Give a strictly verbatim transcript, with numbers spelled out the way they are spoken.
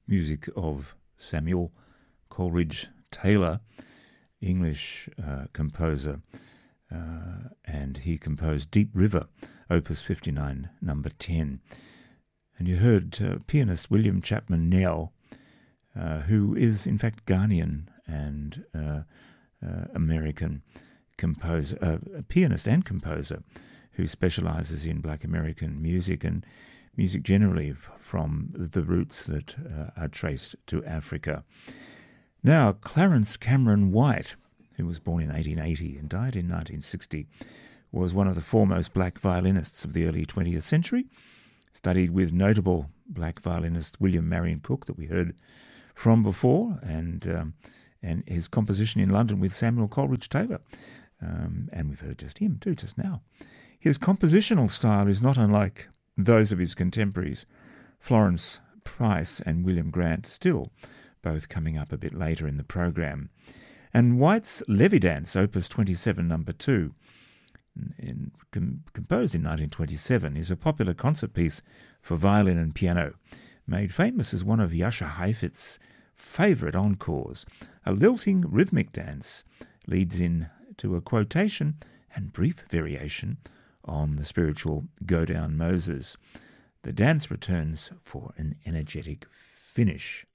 music of Samuel Coleridge Taylor, English uh, composer, uh, and he composed Deep River, Opus fifty-nine, number ten. And you heard uh, pianist William Chapman Knell, uh, who is in fact Ghanaian and uh, uh, American composer, uh, a pianist and composer who specialises in Black American music and music generally from the roots that uh, are traced to Africa. Now, Clarence Cameron White, who was born in eighteen eighty and died in nineteen sixty, was one of the foremost black violinists of the early twentieth century, studied with notable black violinist William Marion Cook that we heard from before, and um, and his composition in London with Samuel Coleridge Taylor. Um, and we've heard just him too, just now. His compositional style is not unlike those of his contemporaries, Florence Price and William Grant Still, both coming up a bit later in the program. And White's Levy Dance, Opus twenty-seven, number two, in, com, composed in nineteen twenty-seven, is a popular concert piece for violin and piano, made famous as one of Jascha Heifetz's favourite encores. A lilting rhythmic dance leads in to a quotation and brief variation on the spiritual Go Down Moses. The dance returns for an energetic finish.